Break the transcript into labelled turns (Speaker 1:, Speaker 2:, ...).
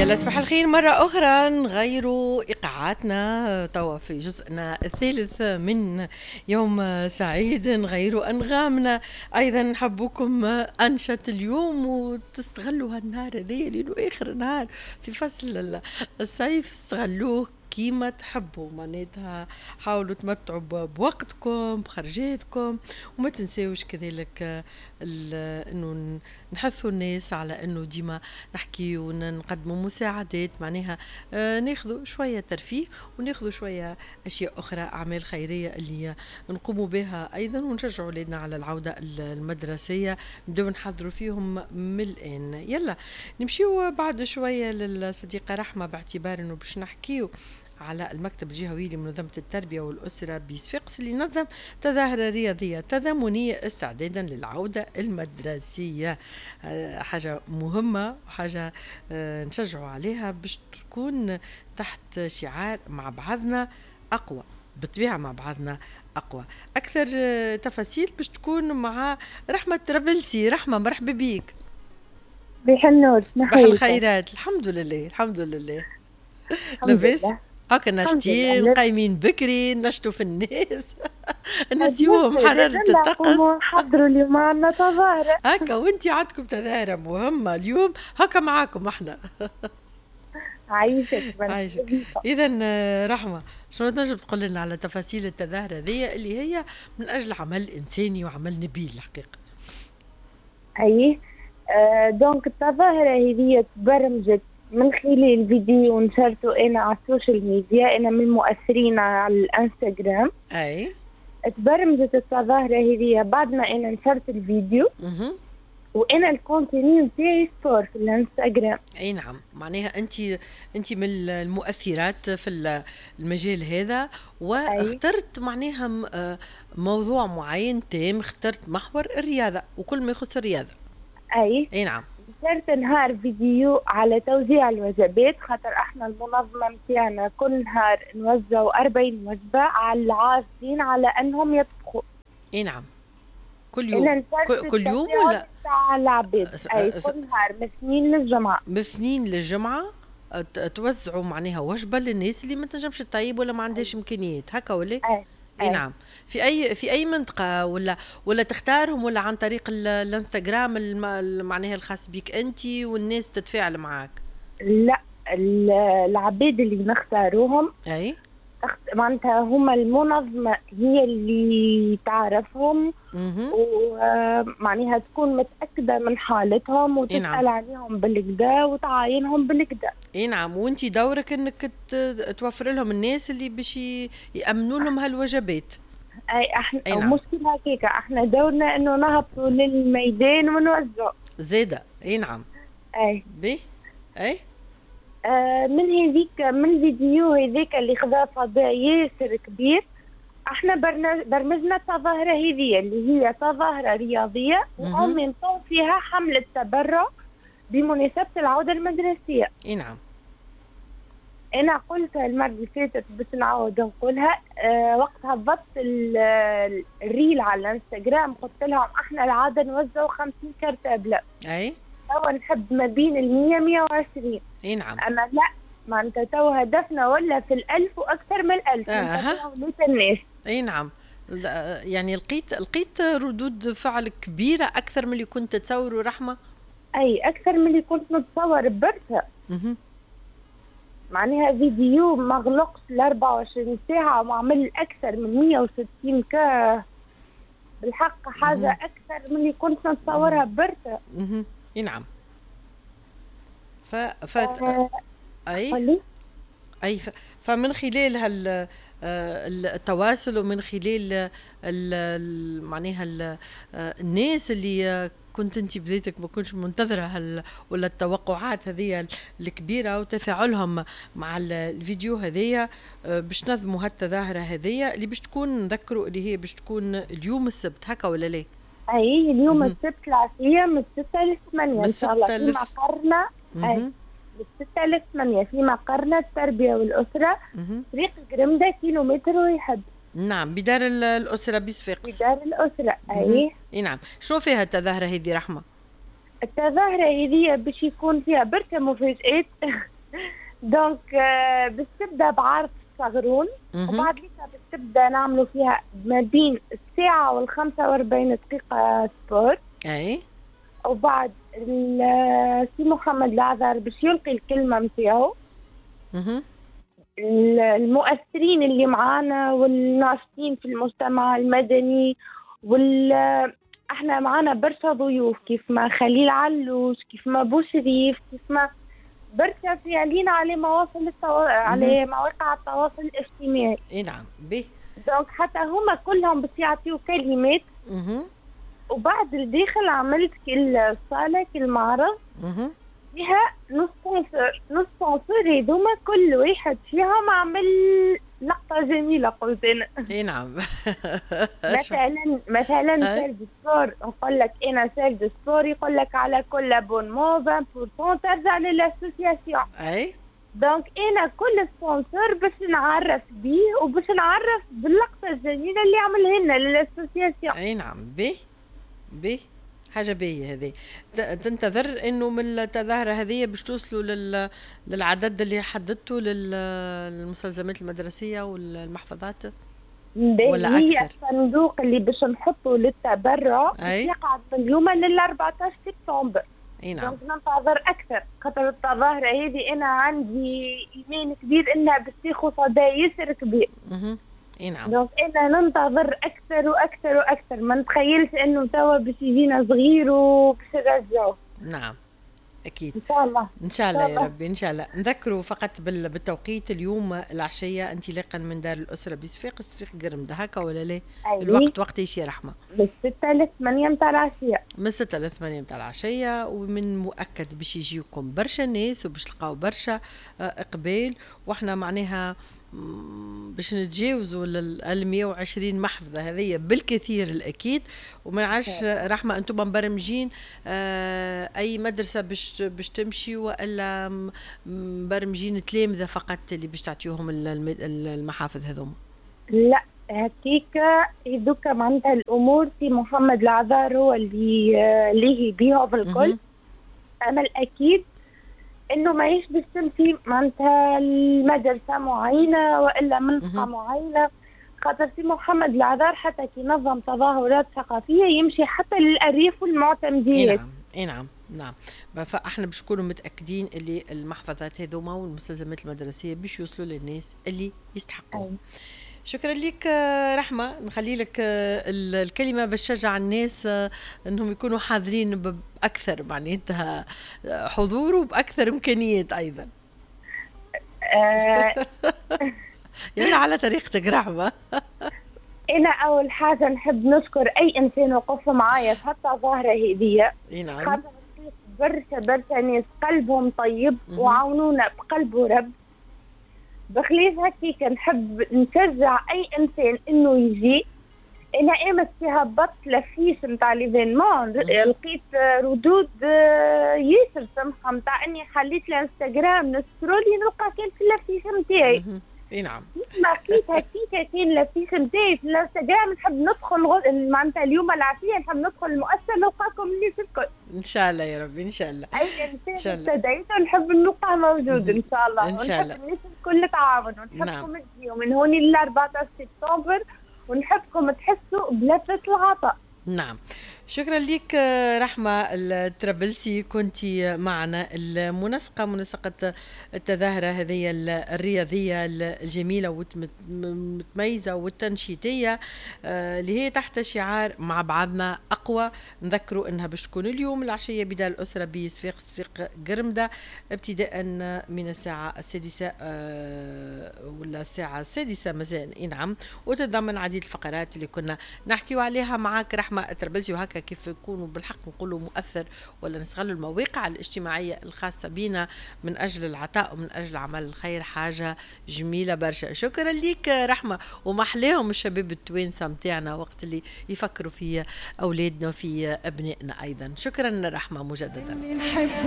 Speaker 1: يلا صباح الخير مرة أخرى. نغير إيقاعاتنا توا في جزءنا الثالث من يوم سعيد، نغير أنغامنا أيضا. نحبوكم أنشط اليوم وتستغلوا هالنهار هذا لأنه آخر نهار في فصل الصيف، استغلوه كيما تحبوا. معناتها حاولوا تمتعوا بوقتكم بخرجاتكم، وما تنساوش كذلك انه نحثوا الناس على انه ديما نحكي ونقدموا مساعدات، معناها ناخذوا شويه ترفيه وناخذوا شويه اشياء اخرى، اعمال خيريه اللي نقوموا بها ايضا، ونشجعوا اولادنا على العوده المدرسيه، نبداو نحضروا فيهم من الان. يلا نمشيو بعد شويه للصديقه رحمه، باعتبار انه باش نحكيو على المكتب الجهوي لمنظمة التربية والأسرة بصفاقس اللي نظم تظاهرة رياضية تضامنية استعدادا للعودة المدرسية. حاجة مهمة وحاجة نشجعوا عليها باش تكون تحت شعار مع بعضنا أقوى. بالطبيعة مع بعضنا أقوى. أكثر تفاصيل باش تكون مع رحمة ربلسي. رحمة مرحبا بيك.
Speaker 2: بحنور
Speaker 1: صباح الخيرات. الحمد لله الحمد لله. لاباس هاكا ناشطين قايمين بكري نشطوا في الناس نسيوهم حرارة الطقس.
Speaker 2: حضروا اليوم عنا تظاهرة
Speaker 1: هاكا، وانتي عندكم تظاهرة مهمة اليوم هاكا معاكم احنا.
Speaker 2: عايشك.
Speaker 1: إذا رحمة، شنو تنجم تقول لنا على تفاصيل التظاهرة ذي اللي هي من أجل عمل إنساني وعمل نبيل الحقيقة؟
Speaker 2: دونك التظاهرة هي تبرمجت من خلال فيديو نشرته أنا على السوشيال ميديا، أنا من المؤثرين على الانستغرام. تبرمجت التظاهرة هذه بعد ما أنا نشرت الفيديو. وأنا الكونتينيو بتاعي ستور في الانستغرام.
Speaker 1: أي نعم، معناها أنت من المؤثرات في المجال هذا، واخترت معناها موضوع معين تام، اخترت محور الرياضة وكل ما يخص الرياضة.
Speaker 2: أي
Speaker 1: نعم.
Speaker 2: نشرت نهار فيديو على توزيع الوجبات، خاطر احنا المنظمة متاعنا كل نهار نوزعوا 40 وجبة على العازلين على انهم يطبخوا.
Speaker 1: اي نعم. كل يوم كل يوم ولا
Speaker 2: العباد؟ اي كل نهار من الاثنين للجمعة.
Speaker 1: من الاثنين للجمعة توزعوا معناها وجبة للناس اللي ما تنجمش تطيب ولا ما عندهاش امكانيات، هكا ولا؟ اي نعم. في اي منطقة ولا تختارهم ولا عن طريق الانستغرام معناها الخاص بيك انت والناس تتفاعل معاك؟
Speaker 2: لا، العباد اللي نختاروهم
Speaker 1: اي
Speaker 2: معناتها هما المنظمة هي اللي تعرفهم ومعناها تكون متأكدة من حالتهم وتسأل عليهم بالكدا وتعاينهم بالكدا.
Speaker 1: اي نعم. وانتي دورك انك توفر لهم الناس اللي باش يأمنوا لهم هالوجبات.
Speaker 2: احنا
Speaker 1: نعم.
Speaker 2: مشكلة هكيكا، احنا دورنا انه نهبطوا للميدان ونوزعوا
Speaker 1: زيادة. اي نعم. بي
Speaker 2: من هذيك من فيديو هذيك اللي خذا فضاء ياسر كبير، احنا برمجنا التظاهرة هذه اللي هي تظاهرة رياضية ومن فيها حملة تبرع بمناسبة العودة المدرسية.
Speaker 1: اي نعم.
Speaker 2: انا قلتها المرة اللي فاتت بس نعاود نقولها. وقتها ضبط الريل على الانستغرام، قلت لهم احنا العادة نوزعوا 50 كرتابلة. توا نحب ما بين 100 120.
Speaker 1: اي نعم.
Speaker 2: اما لا، ما انت توا هدفنا ولا في 1000 واكثر من 1000. الناس.
Speaker 1: اي نعم. يعني لقيت ردود فعل كبيرة اكثر من اللي كنت تتصوروا رحمة؟
Speaker 2: اي اكثر من اللي كنت نتصور برشا. معناها فيديو ما غلقش ل 24 ساعة وعمل اكثر من 160 بالحق حاجة اكثر من اللي كنت نتصورها برشا.
Speaker 1: اي نعم. فمن خلال التواصل ومن خلال معناها الناس اللي كنت انت بديتك ما كنتش منتظره ولا التوقعات هذه الكبيره وتفاعلهم مع الفيديو هذيا باش نظموا هالتظاهره هذيا اللي باش تكون نذكروا اللي هي باش تكون اليوم السبت، هكا ولا لا؟
Speaker 2: اي اليوم السبت العشيه من 6 ل 8 ان شاء الله في مقرنا. من 6 ل 8 في مقرنا التربيه والاسره، طريق قرمده كيلومتر واحد.
Speaker 1: نعم، بدار الاسره بصفاقس.
Speaker 2: بدار الاسره. اي
Speaker 1: نعم. شو فيها التظاهره هذه رحمه؟
Speaker 2: التظاهره هذه باش يكون فيها برشا مفاجآت. دونك باش تبدا بعرض صغرون، وبعد ليك باش تبدا نعملوا فيها ما بين الساعة وال45 دقيقة سبور.
Speaker 1: اي
Speaker 2: وبعد سي محمد العذار باش يلقي الكلمة نتاعو. المؤثرين اللي معانا والناشطين في المجتمع المدني احنا معانا برشا ضيوف، كيف ما خليل علوش، كيف ما بوشريف، كيف ما برشا فعالين على على مواقع التواصل الاجتماعي.
Speaker 1: اي نعم به.
Speaker 2: دونك حتى هما كلهم باش يعطيو كلمات. وبعد الداخل عملت كل صالة كل معرض فيها نص سبونسور، هذوما كل واحد فيهم عمل لقطة جميلة قلت أنا.
Speaker 1: اي نعم.
Speaker 2: مثلا سيرد سبور، نقول لك أنا سيرد سبور يقول لك على كل ابونمون 20% ترجع للأسوسياسيون.
Speaker 1: اي
Speaker 2: دونك أنا كل سبونسور باش نعرف بيه وباش نعرف باللقطة الجميلة اللي عملها لنا للأسوسياسيون.
Speaker 1: اي نعم به حاجة باهية هذه. تنتظر انه من التظاهرة هذه باش توصلوا للعدد اللي حددته للمستلزمات المدرسية والمحفظات ولا
Speaker 2: هي
Speaker 1: اكثر؟
Speaker 2: الصندوق اللي باش نحطه للتبرع يقعد من اليوم لل 14 سبتمبر.
Speaker 1: اي نعم.
Speaker 2: دونك ننتظر اكثر، خاطر التظاهرة هذه انا عندي ايمان كبير انها باش تاخذ صدى ياسر كبير.
Speaker 1: اي نعم.
Speaker 2: دونك انا ننتظر اكثر واكثر واكثر، ما نتخيلش انه توا باش يجينا صغير وباش نرجعوه.
Speaker 1: نعم اكيد
Speaker 2: ان شاء الله
Speaker 1: ان شاء الله يا ربي ان شاء الله. نذكروا فقط بالتوقيت اليوم العشيه انطلاقا من دار الاسره بصفاقس طريق قرمده، هكا ولا لا؟ الوقت وقت ايش يا رحمه؟
Speaker 2: من 6 ل 8 متاع العشيه.
Speaker 1: من 6 ل 8 متاع العشيه، ومن مؤكد باش يجيكم برشا ناس وباش تلقاو برشا اقبال، واحنا معناها باش نتجاوزوا ال 120 محفظة هذه بالكثير الأكيد. وما نعرفش رحمة أنتم مبرمجين أي مدرسة باش تمشي، وإلا مبرمجين تلامذة فقط اللي باش تعطيوهم المحافظ هذوم؟
Speaker 2: لا هكيكا يدوكا معناتها الأمور في محمد العذار هو اللي بيهم الكل. أما الأكيد انه ما باش تمشي معناتها المدرسه معينه والا منطقه معينه، خاطر في محمد العذار حتى كي نظم تظاهرات ثقافيه يمشي حتى للارياف والمعتمديات.
Speaker 1: اي نعم. فاحنا باش نكونوا متاكدين اللي المحفظات هذوما والمستلزمات المدرسيه باش يوصلوا للناس اللي يستحقوا. شكرا لك رحمة. نخلي لك الكلمة باش تشجع الناس انهم يكونوا حاضرين بأكثر معناتها حضور وبأكثر إمكانيات أيضا. يلا على طريقتك رحمة.
Speaker 2: أنا أول حاجة نحب نشكر أي إنسان وقف معايا في هالظاهرة هذه.
Speaker 1: نعم.
Speaker 2: خاطر برشا ناس قلبهم طيب وعاونونا بقلب ورب. بخلاف هكيك نحب نشجع اي انسان انه يجي. انا امس هبطت لافيش نتاع ليفينمون، لقيت ردود ياسر سمحه نتاع اني خليت الانستغرام نسكرولي نلقى كان في اللافيش نتاعي.
Speaker 1: اي نعم.
Speaker 2: ما لقيت هكيك كان اللافيش نتاعي في الانستغرام. نحب ندخل معناتها اليوم العشيه نحب ندخل المؤسسه نلقاكم الناس الكل
Speaker 1: ان شاء الله يا ربي ان شاء الله.
Speaker 2: اي انسان استدعيته نحب نلقاه موجود ان شاء الله.
Speaker 1: ان شاء الله.
Speaker 2: ونحب الناس الكل تعاون ونحبكم تجيو من هون ل 14 سبتمبر ونحبكم تحسوا بلذة العطاء.
Speaker 1: نعم. شكرا لك رحمة الترابلسي، كنتي معنا منسقة التظاهرة هذه الرياضية الجميلة والمتميزة والتنشيطية اللي هي تحت شعار مع بعضنا أقوى. نذكروا أنها باش تكون اليوم العشية بدار الأسرة بصفاقس طريق قرمدة ابتداء من الساعة 6 ولا الساعة 6 مساء. نعم. وتتضمن عديد الفقرات اللي كنا نحكيو عليها معك رحمة الترابلسي، وهكا كيف يكونوا بالحق نقولوا مؤثر ولا نستغلوا المواقع الاجتماعية الخاصة بنا من أجل العطاء ومن أجل عمل الخير، حاجة جميلة برشا. شكرا ليك رحمة. ومحليهم الشباب التوانسة متاعنا وقت اللي يفكروا في أولادنا وفي أبنائنا أيضا. شكرا رحمة مجددا.